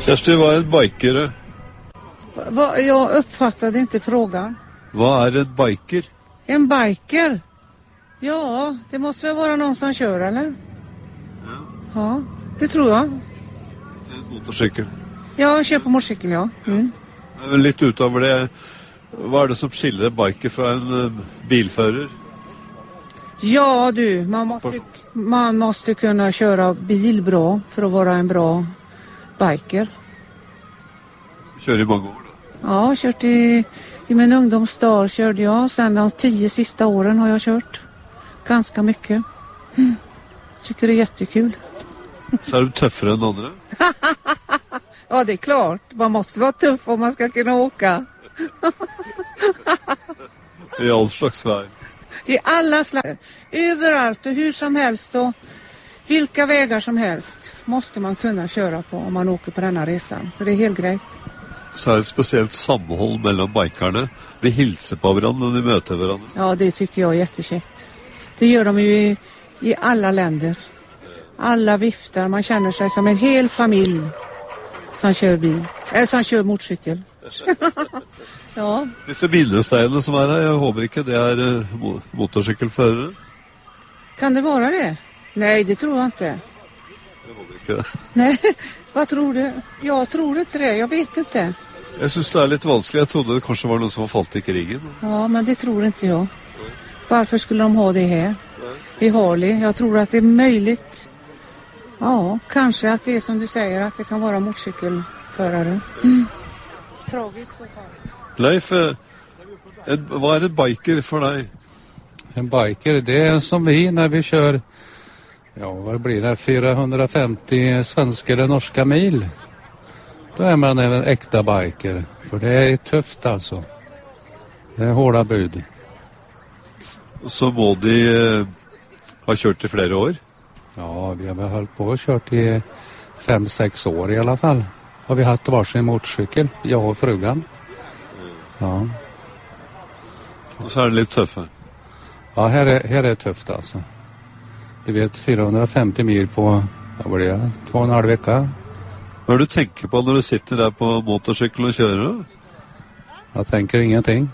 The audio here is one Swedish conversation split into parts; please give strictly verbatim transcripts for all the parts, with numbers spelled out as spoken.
Kersti, vad är en bikare? Va, jag uppfattade inte frågan. Vad är en biker? En biker? Ja, det måste väl vara någon som kör, eller? Ja. Ja, det tror jag. En motorcykel. Ja, jag kör på motorcykel, ja. Mm. Men lite utöver det, vad är det som skiljer en biker från en uh, bilförare? Ja du, man måste, man måste kunna köra bil bra för att vara en bra biker. Kör i många år då? Ja, kört i, i min ungdomsdag körde jag. Sen de tio sista åren har jag kört ganska mycket. Mm. Tycker det är jättekul. Så är du tuffare än andra? Ja, det är klart. Man måste vara tuff om man ska kunna åka. I all slags väg. I alla slags. Överallt och hur som helst och vilka vägar som helst måste man kunna köra på om man åker på denna resan. För det är helt grejt. Så är det ett speciellt sammanhåll mellan bikarna. De hilser på varandra och de möter varandra. Ja, det tycker jag är jättekäckt. Det gör de ju i, i alla länder. Alla viftar. Man känner sig som en hel familj som kör bil. Eller som kör motorcykel. Ja. Dessa bilsteiner som är här, jag hoppas inte det är uh, motorcykelförare. Kan det vara det? Nej, det tror jag inte. Jag hoppas inte det. Nej, vad tror du? Jag tror inte det, jag vet inte. Jag syns det är lite vanskligt. Jag trodde det kanske var någon som har fallit i krigen. Ja, men det tror inte jag. Varför skulle de ha det här? I Harley. Jag tror att det är möjligt. Ja, kanske att det är som du säger, att det kan vara motorcykelförare. Mm. Tragiskt så fall. Leif, en, vad är en biker för dig? En biker, det är som vi när vi kör, ja vad blir det, fyrahundrafemtio svenska eller norska mil. Då är man en äkta biker. För det är tufft alltså. Det är hårda bud. Så må de uh, ha kört i flera år? Ja, vi har väl hållit på och kört i fem, sex år i alla fall. Har vi haft varsin motorcykel, jag och frugan. Ja. Och så är det lite tuffare. Ja, här är, här är det tufft alltså. Du vet, fyrahundrafemtio mil på, vad var det, två och en halv vecka. Vad du tänker på när du sitter där på motorcykel och kör då? Jag tänker ingenting.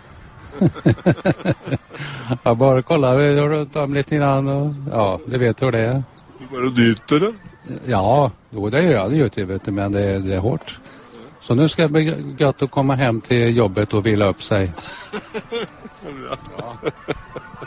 Jag bara kollar runt om lite grann och ja, det vet hur det är. Du bara nyter det? Ja, då det gör jag det ju, vet du, men det, det är hårt. Så nu ska det bli gött att komma hem till jobbet och vila upp sig. Ja.